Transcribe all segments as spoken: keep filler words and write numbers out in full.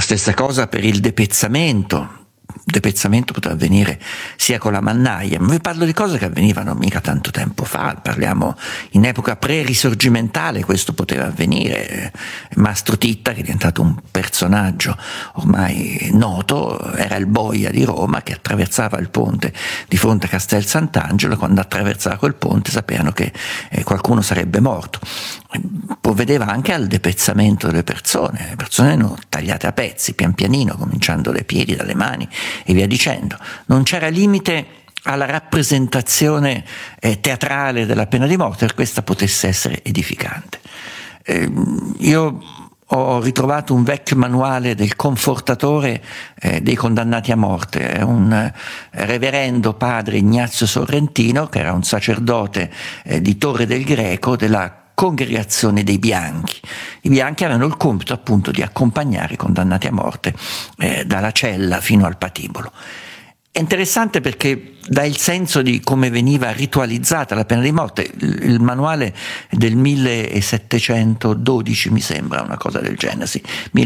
stessa cosa per il depezzamento. Il depezzamento poteva avvenire sia con la mannaia, ma vi parlo di cose che avvenivano mica tanto tempo fa, parliamo in epoca pre-risorgimentale, questo poteva avvenire. Mastro Titta, che è diventato un personaggio ormai noto, era il boia di Roma che attraversava il ponte di fronte a Castel Sant'Angelo. Quando attraversava quel ponte sapevano che eh, qualcuno sarebbe morto. Provvedeva anche al depezzamento delle persone, le persone erano tagliate a pezzi, pian pianino, cominciando dai piedi, dalle mani e via dicendo. Non c'era limite alla rappresentazione eh, teatrale della pena di morte, per questa potesse essere edificante. Eh, io ho ritrovato un vecchio manuale del confortatore eh, dei condannati a morte, è un eh, reverendo padre Ignazio Sorrentino, che era un sacerdote eh, di Torre del Greco della Congregazione dei Bianchi. I Bianchi avevano il compito appunto di accompagnare i condannati a morte eh, dalla cella fino al patibolo. È interessante perché dà il senso di come veniva ritualizzata la pena di morte. Il, il manuale del millesettecentododici, mi sembra, una cosa del genere, sì,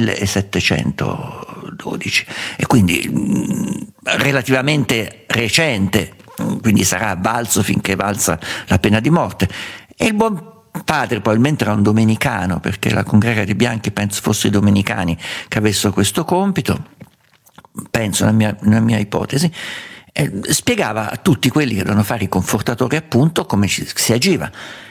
millesettecentododici, e quindi mh, relativamente recente, quindi sarà valso finché valsa la pena di morte. E il buon padre probabilmente era un domenicano, perché la Congrega dei Bianchi penso fosse i domenicani che avessero questo compito, penso, nella mia, nella mia ipotesi, eh, spiegava a tutti quelli che dovevano fare i confortatori appunto come ci, si agiva,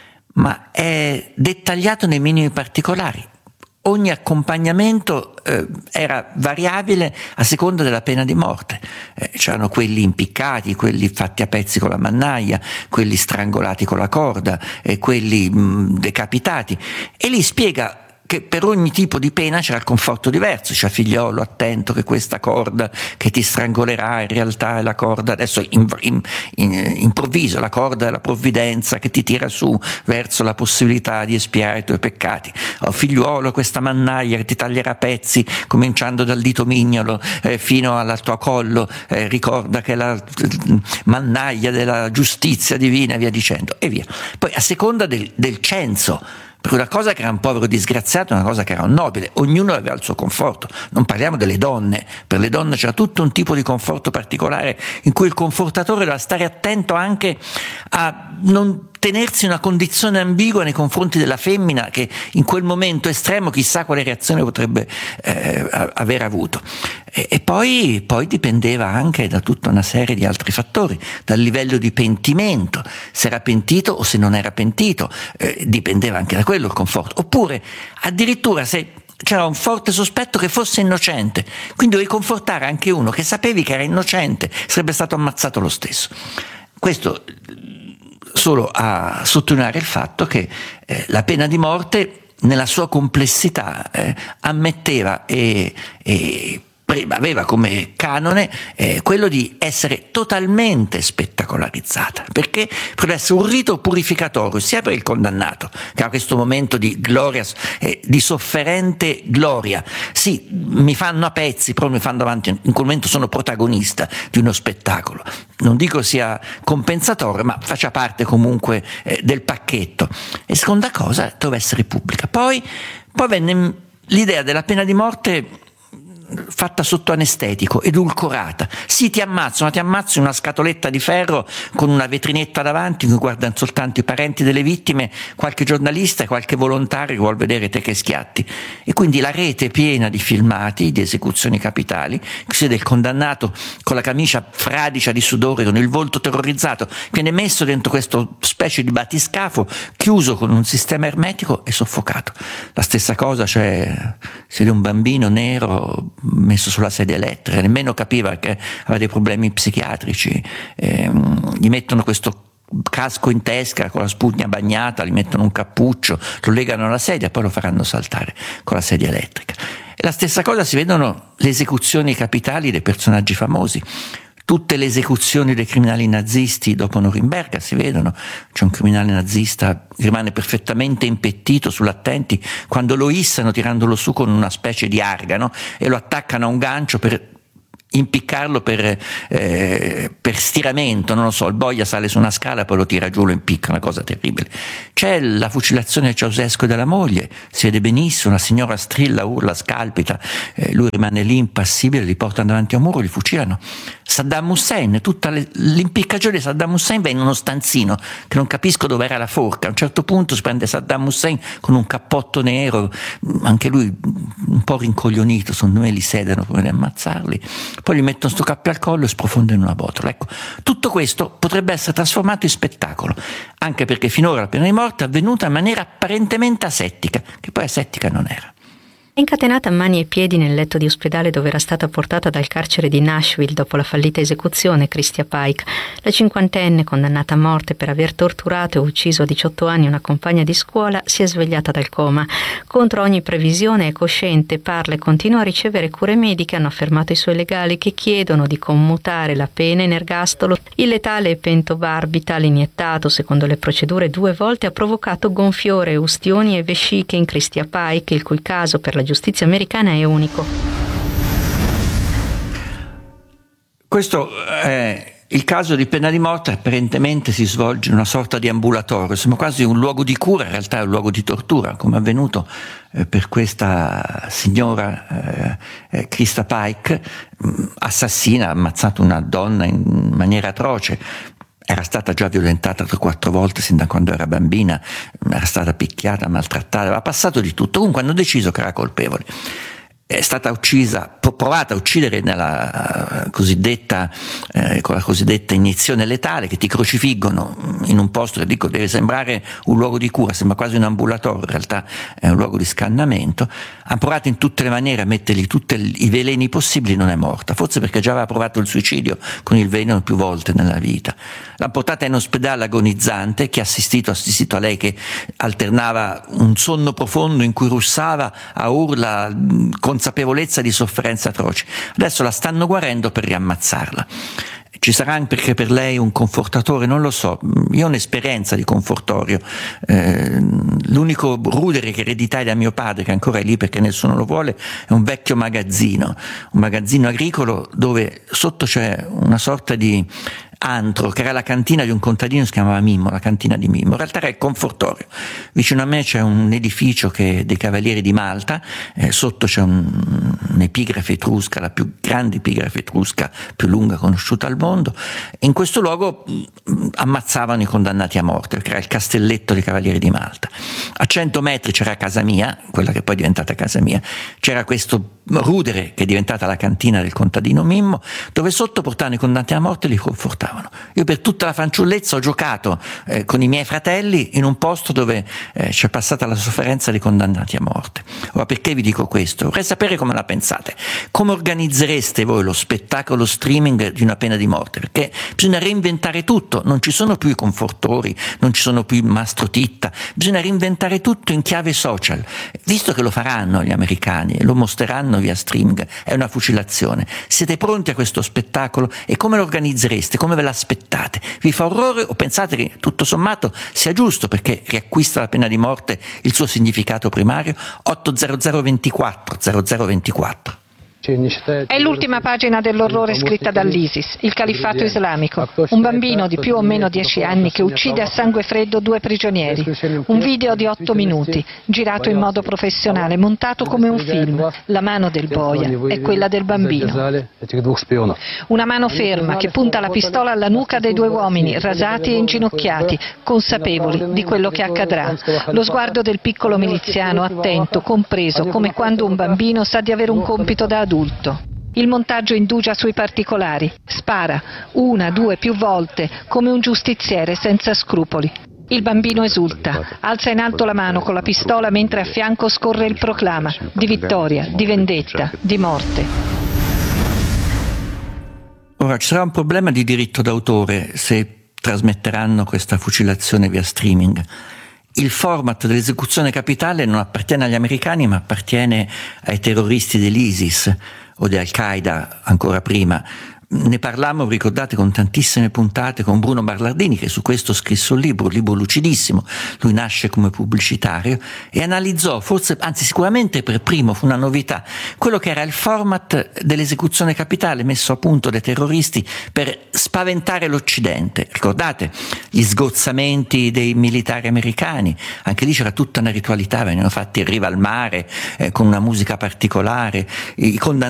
ma è dettagliato nei minimi particolari. Ogni accompagnamento eh, era variabile a seconda della pena di morte. Eh, c'erano quelli impiccati, quelli fatti a pezzi con la mannaia, quelli strangolati con la corda, e quelli mh, decapitati. E lì spiega che per ogni tipo di pena c'era il conforto diverso. Cioè, figliolo, attento che questa corda che ti strangolerà in realtà è la corda, adesso in, in, in, improvviso, la corda della provvidenza che ti tira su verso la possibilità di espiare i tuoi peccati. Oh, figliuolo, questa mannaia che ti taglierà a pezzi cominciando dal dito mignolo eh, fino al tuo collo, eh, ricorda che è la mannaia della giustizia divina, e via dicendo, e via. Poi a seconda del, del censo, per una cosa che era un povero disgraziato e una cosa che era un nobile, ognuno aveva il suo conforto. Non parliamo delle donne, per le donne c'era tutto un tipo di conforto particolare in cui il confortatore doveva stare attento anche a non tenersi in una condizione ambigua nei confronti della femmina che in quel momento estremo chissà quale reazione potrebbe eh, aver avuto. E, e poi, poi dipendeva anche da tutta una serie di altri fattori, dal livello di pentimento, se era pentito o se non era pentito, eh, dipendeva anche da quello il conforto, oppure addirittura se c'era un forte sospetto che fosse innocente, quindi dovevi confortare anche uno che sapevi che era innocente, sarebbe stato ammazzato lo stesso. Questo solo a sottolineare il fatto che eh, la pena di morte nella sua complessità eh, ammetteva e, e aveva come canone eh, quello di essere totalmente spettacolarizzata, perché poteva essere un rito purificatorio sia per il condannato, che ha questo momento di gloria, eh, di sofferente gloria. Sì, mi fanno a pezzi, però mi fanno davanti, in quel momento sono protagonista di uno spettacolo. Non dico sia compensatorio, ma faccia parte comunque eh, del pacchetto. E seconda cosa, doveva essere pubblica. Poi, poi venne l'idea della pena di morte fatta sotto anestetico, edulcorata. Sì, ti ammazzano, ma ti ammazzano in una scatoletta di ferro con una vetrinetta davanti in cui guardano soltanto i parenti delle vittime, qualche giornalista e qualche volontario che vuol vedere te che schiatti. E quindi la rete piena di filmati di esecuzioni capitali, che si vede il condannato con la camicia fradicia di sudore, con il volto terrorizzato, viene messo dentro questo specie di battiscafo chiuso con un sistema ermetico e soffocato. La stessa cosa, cioè si vede un bambino nero messo sulla sedia elettrica, nemmeno capiva che aveva dei problemi psichiatrici, ehm, gli mettono questo casco in testa con la spugna bagnata, gli mettono un cappuccio, lo legano alla sedia e poi lo faranno saltare con la sedia elettrica. E la stessa cosa si vedono le esecuzioni capitali dei personaggi famosi. Tutte le esecuzioni dei criminali nazisti dopo Norimberga si vedono. C'è un criminale nazista che rimane perfettamente impettito sull'attenti quando lo issano tirandolo su con una specie di argano e lo attaccano a un gancio per impiccarlo per, eh, per stiramento, non lo so, il boia sale su una scala, poi lo tira giù, lo impicca, una cosa terribile. C'è la fucilazione di Ceausescu e della moglie, si vede benissimo, la signora strilla, urla, scalpita, eh, lui rimane lì impassibile, li portano davanti a un muro, li fucilano. Saddam Hussein, tutta le, l'impiccagione di Saddam Hussein va in uno stanzino che non capisco dove era la forca. A un certo punto si prende Saddam Hussein con un cappotto nero, anche lui un po' rincoglionito, secondo me li sedano prima di ammazzarli, poi gli mettono sto cappio al collo e sprofondano in una botola. Ecco, tutto questo potrebbe essere trasformato in spettacolo, anche perché finora la pena di morte è avvenuta in maniera apparentemente asettica, che poi asettica non era. Incatenata a mani e piedi nel letto di ospedale dove era stata portata dal carcere di Nashville dopo la fallita esecuzione, Cristia Pike, la cinquantenne condannata a morte per aver torturato e ucciso a diciotto anni una compagna di scuola, si è svegliata dal coma. Contro ogni previsione è cosciente, parla e continua a ricevere cure mediche, hanno affermato i suoi legali, che chiedono di commutare la pena in ergastolo. Il letale pentobarbital iniettato, secondo le procedure due volte, ha provocato gonfiore, ustioni e vesciche in Cristia Pike, il cui caso per la giustizia americana è unico. Questo è il caso di pena di morte, apparentemente si svolge in una sorta di ambulatorio, sembra quasi un luogo di cura, in realtà è un luogo di tortura, come è avvenuto eh, per questa signora eh, eh, Cristia Pike, mh, assassina, ha ammazzato una donna in maniera atroce. Era stata già violentata tre o quattro volte sin da quando era bambina, era stata picchiata, maltrattata, aveva passato di tutto. Comunque hanno deciso che era colpevole. È stata uccisa, provata a uccidere nella cosiddetta, eh, con la cosiddetta iniezione letale, che ti crocifiggono in un posto che dico deve sembrare un luogo di cura, sembra quasi un ambulatorio, in realtà è un luogo di scannamento. Ha provato in tutte le maniere a mettergli tutti i veleni possibili, non è morta, forse perché già aveva provato il suicidio con il veleno più volte nella vita. L'ha portata in ospedale agonizzante, che ha assistito, ha assistito a lei che alternava un sonno profondo in cui russava a urla, consapevolezza di sofferenze atroci. Adesso la stanno guarendo per riammazzarla. Ci sarà anche per lei un confortatore, non lo so, io ho un'esperienza di confortorio, eh, l'unico rudere che ereditai da mio padre, che ancora è lì perché nessuno lo vuole, è un vecchio magazzino, un magazzino agricolo dove sotto c'è una sorta di antro, che era la cantina di un contadino, si chiamava Mimmo, la cantina di Mimmo. In realtà era il confortorio. Vicino a me c'è un edificio che è dei Cavalieri di Malta, eh, sotto c'è un, un'epigrafe etrusca, la più grande epigrafe etrusca più lunga conosciuta al mondo. In questo luogo mh, ammazzavano i condannati a morte, perché era il castelletto dei Cavalieri di Malta. A cento metri c'era casa mia, quella che poi è diventata casa mia, c'era questo rudere che è diventata la cantina del contadino Mimmo, dove sotto portavano i condannati a morte e li confortavano. Io per tutta la fanciullezza ho giocato eh, con i miei fratelli in un posto dove eh, c'è passata la sofferenza dei condannati a morte. Ora, perché vi dico questo? Vorrei sapere come la pensate. Come organizzereste voi lo spettacolo streaming di una pena di morte? Perché bisogna reinventare tutto, non ci sono più i confortori, non ci sono più il Mastro Titta, bisogna reinventare tutto in chiave social. Visto che lo faranno gli americani e lo mostreranno via streaming, è una fucilazione. Siete pronti a questo spettacolo e come lo organizzereste? Come ve l'aspettate? Vi fa orrore o pensate che tutto sommato sia giusto perché riacquista la pena di morte il suo significato primario? otto zero zero ventiquattro zero zero ventiquattro. È l'ultima pagina dell'orrore scritta dall'ISIS, il califfato islamico. Un bambino di più o meno dieci anni che uccide a sangue freddo due prigionieri. Un video di otto minuti, girato in modo professionale, montato come un film. La mano del boia è quella del bambino. Una mano ferma che punta la pistola alla nuca dei due uomini, rasati e inginocchiati, consapevoli di quello che accadrà. Lo sguardo del piccolo miliziano, attento, compreso, come quando un bambino sa di avere un compito da adulto. Il montaggio indugia sui particolari, spara, una, due, più volte, come un giustiziere senza scrupoli. Il bambino esulta, alza in alto la mano con la pistola mentre a fianco scorre il proclama di vittoria, di vendetta, di morte. Ora, ci sarà un problema di diritto d'autore se trasmetteranno questa fucilazione via streaming. Il format dell'esecuzione capitale non appartiene agli americani, ma appartiene ai terroristi dell'ISIS o di Al-Qaeda ancora prima. Ne parlammo, ricordate, con tantissime puntate con Bruno Barlardini, che su questo scrisse un libro, un libro lucidissimo. Lui nasce come pubblicitario e analizzò, forse, anzi sicuramente per primo, fu una novità, quello che era il format dell'esecuzione capitale messo a punto dai terroristi per spaventare l'Occidente. Ricordate gli sgozzamenti dei militari americani? Anche lì c'era tutta una ritualità, venivano fatti in riva al mare, eh, con una musica particolare, i